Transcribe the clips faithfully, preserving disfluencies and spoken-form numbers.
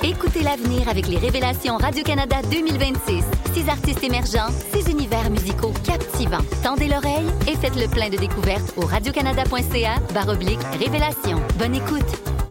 Écoutez l'avenir avec les Révélations Radio-Canada deux mille vingt-six. Six artistes émergents, six univers musicaux captivants. Tendez l'oreille et faites le plein de découvertes au radiocanada.ca barre oblique Révélations. Bonne écoute.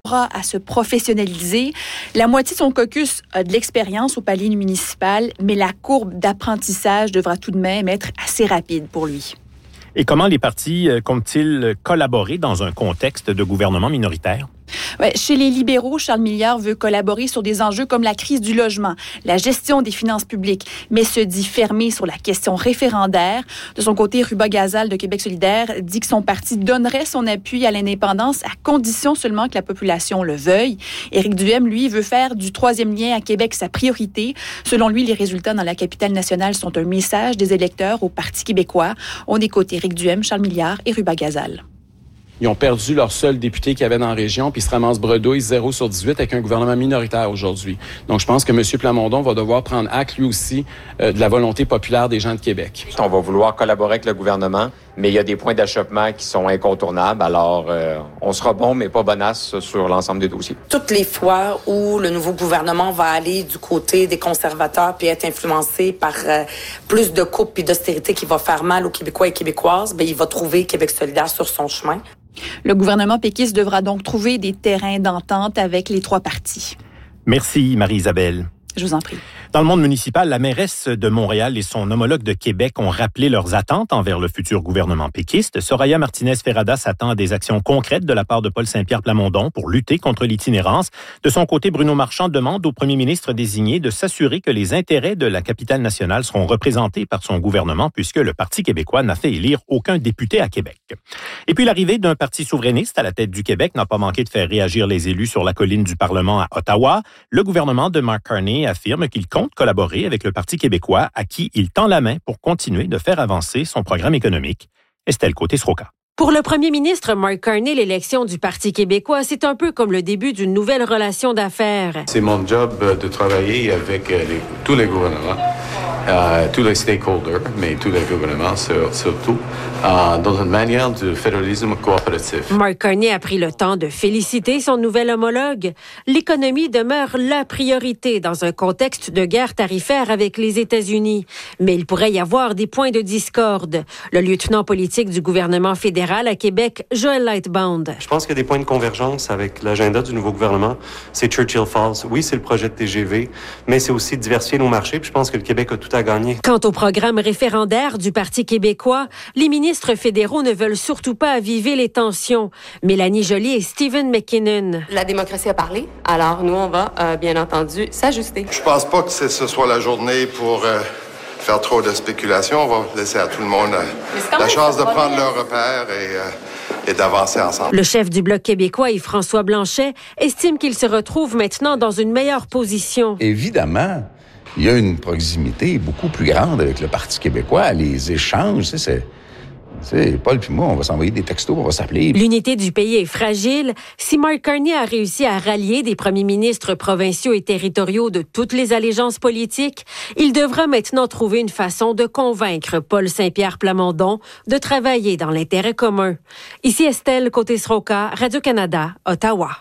À se professionnaliser. La moitié de son caucus a de l'expérience au palier municipal, mais la courbe d'apprentissage devra tout de même être assez rapide pour lui. Et comment les partis comptent-ils collaborer dans un contexte de gouvernement minoritaire? Ouais, chez les libéraux, Charles Milliard veut collaborer sur des enjeux comme la crise du logement, la gestion des finances publiques, mais se dit fermé sur la question référendaire. De son côté, Ruba Gazal de Québec solidaire dit que son parti donnerait son appui à l'indépendance à condition seulement que la population le veuille. Éric Duhem, lui, veut faire du troisième lien à Québec sa priorité. Selon lui, les résultats dans la capitale nationale sont un message des électeurs au Parti québécois. On écoute Éric Duhem, Charles Milliard et Ruba Gazal. Ils ont perdu leur seul député qu'ils avaient dans la région, puis ils se ramassent bredouille zéro sur dix-huit avec un gouvernement minoritaire aujourd'hui. Donc, je pense que M. Plamondon va devoir prendre acte, lui aussi, euh, de la volonté populaire des gens de Québec. On va vouloir collaborer avec le gouvernement, mais il y a des points d'achoppement qui sont incontournables. Alors, euh, on sera bon, mais pas bonasse sur l'ensemble des dossiers. Toutes les fois où le nouveau gouvernement va aller du côté des conservateurs puis être influencé par euh, plus de coupes puis d'austérité qui va faire mal aux Québécois et Québécoises, bien, il va trouver Québec solidaire sur son chemin. Le gouvernement péquiste devra donc trouver des terrains d'entente avec les trois partis. Merci, Marie-Isabelle. Je vous en prie. Dans le monde municipal, la mairesse de Montréal et son homologue de Québec ont rappelé leurs attentes envers le futur gouvernement péquiste. Soraya Martinez-Ferrada s'attend à des actions concrètes de la part de Paul Saint-Pierre Plamondon pour lutter contre l'itinérance. De son côté, Bruno Marchand demande au premier ministre désigné de s'assurer que les intérêts de la capitale nationale seront représentés par son gouvernement puisque le Parti québécois n'a fait élire aucun député à Québec. Et puis l'arrivée d'un parti souverainiste à la tête du Québec n'a pas manqué de faire réagir les élus sur la colline du Parlement à Ottawa. Le gouvernement de Mark Carney affirme qu'il compte collaborer avec le Parti québécois à qui il tend la main pour continuer de faire avancer son programme économique. Estelle Côté-Sroka. Pour le premier ministre Mark Carney, l'élection du Parti québécois, c'est un peu comme le début d'une nouvelle relation d'affaires. C'est mon job de travailler avec les, tous les gouvernements, euh, tous les stakeholders, mais tous les gouvernements sur, surtout, euh, dans une manière de fédéralisme coopératif. Mark Carney a pris le temps de féliciter son nouvel homologue. L'économie demeure la priorité dans un contexte de guerre tarifaire avec les États-Unis. Mais il pourrait y avoir des points de discorde. Le lieutenant politique du gouvernement fédéral à Québec, Joël Lightbound. Je pense qu'il y a des points de convergence avec l'agenda du nouveau gouvernement. C'est Churchill Falls. Oui, c'est le projet de T G V, mais c'est aussi diversifier nos marchés. Puis je pense que le Québec a tout à gagner. Quant au programme référendaire du Parti québécois, les ministres fédéraux ne veulent surtout pas aviver les tensions. Mélanie Joly et Stephen McKinnon. La démocratie a parlé, alors nous, on va euh, bien entendu s'ajuster. Je pense pas que ce soit la journée pour... Euh... faire trop de spéculation. On va laisser à tout le monde euh, la chance de prendre leurs repères et, euh, et d'avancer ensemble. Le chef du Bloc québécois, Yves-François Blanchet, estime qu'il se retrouve maintenant dans une meilleure position. Évidemment, il y a une proximité beaucoup plus grande avec le Parti québécois. Les échanges, c'est... c'est... C'est Paul puis moi, on va s'envoyer des textos, on va s'appeler. L'unité du pays est fragile. Si Mark Carney a réussi à rallier des premiers ministres provinciaux et territoriaux de toutes les allégeances politiques, il devra maintenant trouver une façon de convaincre Paul Saint-Pierre Plamondon de travailler dans l'intérêt commun. Ici Estelle Côté-Sroka, Radio-Canada, Ottawa.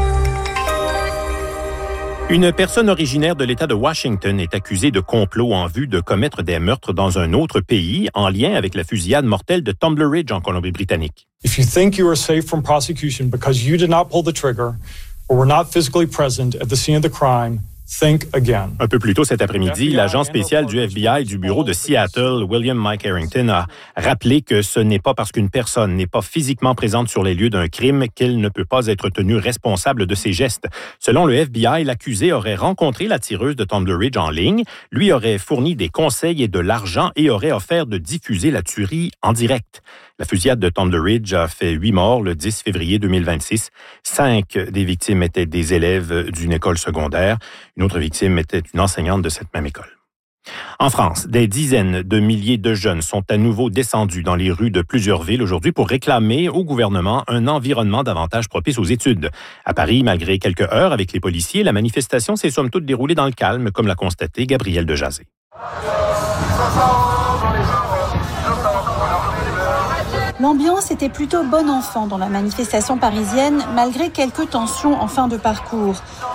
Une personne originaire de l'État de Washington est accusée de complot en vue de commettre des meurtres dans un autre pays en lien avec la fusillade mortelle de Tumbler Ridge en Colombie-Britannique. If you think you are safe from prosecution because you did not pull the trigger or were not physically present at the scene of the crime, think again. Un peu plus tôt cet après-midi, l'agent spécial du F B I du bureau de Seattle, William Mike Harrington, a rappelé que ce n'est pas parce qu'une personne n'est pas physiquement présente sur les lieux d'un crime qu'elle ne peut pas être tenue responsable de ses gestes. Selon le F B I, l'accusé aurait rencontré la tireuse de Tumbler Ridge en ligne, lui aurait fourni des conseils et de l'argent et aurait offert de diffuser la tuerie en direct. La fusillade de Tumbler Ridge a fait huit morts le dix février deux mille vingt-six. Cinq des victimes étaient des élèves d'une école secondaire. Une autre victime était une enseignante de cette même école. En France, des dizaines de milliers de jeunes sont à nouveau descendus dans les rues de plusieurs villes aujourd'hui pour réclamer au gouvernement un environnement davantage propice aux études. À Paris, malgré quelques heurts avec les policiers, la manifestation s'est somme toute déroulée dans le calme, comme l'a constaté Gabriel Dejazé. L'ambiance était plutôt bon enfant dans la manifestation parisienne, malgré quelques tensions en fin de parcours.